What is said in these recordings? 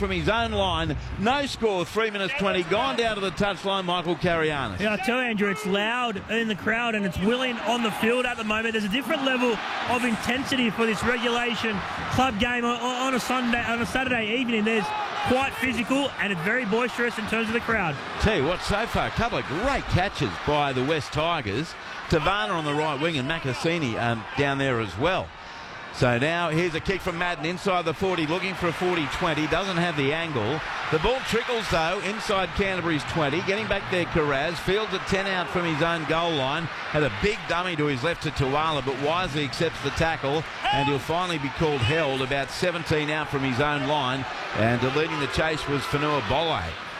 from his own line. No score, 3 minutes 20. Gone down to the touchline, Michael Carianis. Yeah, I tell you, Andrew, it's loud in the crowd and it's willing on the field at the moment. There's a different level of intensity for this regulation club game on a Saturday evening. There's quite physical and it's very boisterous in terms of the crowd. Tell you what, so far, a couple of great catches by the West Tigers. Tavana on the right wing and Makasini down there as well. So now here's a kick from Madden inside the 40, looking for a 40-20. Doesn't have the angle. The ball trickles, though, inside Canterbury's 20. Getting back there, Carraz. Fields a 10 out from his own goal line. Had a big dummy to his left to Tuala, but wisely accepts the tackle. And he'll finally be called held. About 17 out from his own line. And leading the chase was Fanua Bolle.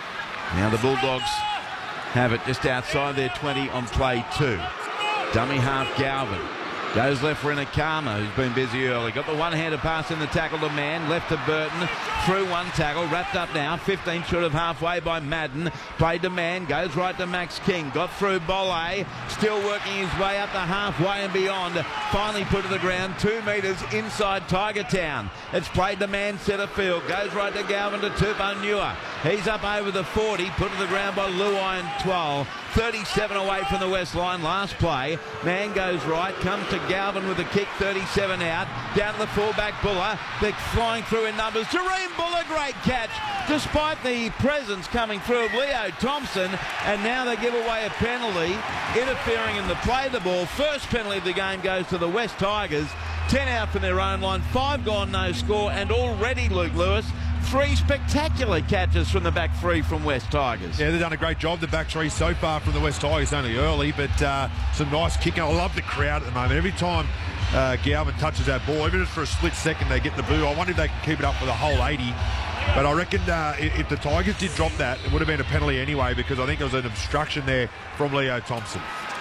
Now the Bulldogs have it just outside their 20 on play 2. Dummy half Galvin. Goes left for Inakama, who's been busy early. Got the one-handed pass in the tackle to Mann. Left to Burton. Through one tackle. Wrapped up now. 15 short of halfway by Madden. Played to Mann. Goes right to Max King. Got through Bolle. Still working his way up to halfway and beyond. Finally put to the ground. 2 metres inside Tiger Town. It's played to Mann centre field. Goes right to Galvin to Tupanua. He's up over the 40. Put to the ground by Luai and 12. 37 away from the West line. Last play. Mann goes right. Comes to Galvin with a kick. 37 out. Down to the fullback Buller. They're flying through in numbers. Jareem Buller, great catch. Despite the presence coming through of Leo Thompson. And now they give away a penalty. Interfering in the play of the ball. First penalty of the game goes to the West Tigers. 10 out from their own line. 5 gone, no score. And already, Luke Lewis, 3 spectacular catches from the back 3 from West Tigers. Yeah, they've done a great job, the back 3 so far from the West Tigers, only early, but some nice kicking. I love the crowd at the moment. Every time Galvin touches that ball, even if for a split second they get the boo, I wonder if they can keep it up for the whole 80. But I reckon if the Tigers did drop that, it would have been a penalty anyway, because I think there was an obstruction there from Leo Thompson.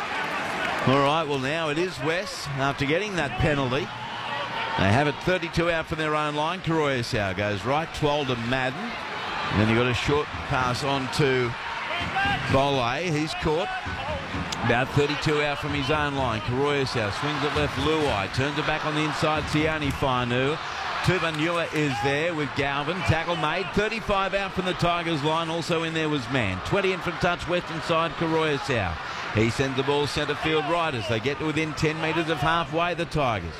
All right, well now it is West after getting that penalty. They have it 32 out from their own line. Karoyasau goes right, 12 to Madden. And then you got a short pass on to Bolle. He's caught. About 32 out from his own line. Karoyasau swings it left, Luai. Turns it back on the inside, Sione Fainu. Tupanua is there with Galvin. Tackle made. 35 out from the Tigers line. Also in there was Mann. 20 in from touch, western side, Karoyasau. He sends the ball centre field right as they get to within 10 metres of halfway, the Tigers.